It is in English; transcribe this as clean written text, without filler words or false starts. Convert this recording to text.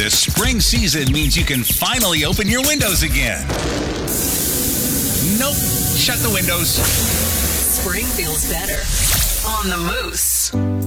The spring season means you can finally open your windows again. Nope. Shut the windows. Spring feels better on the Moose.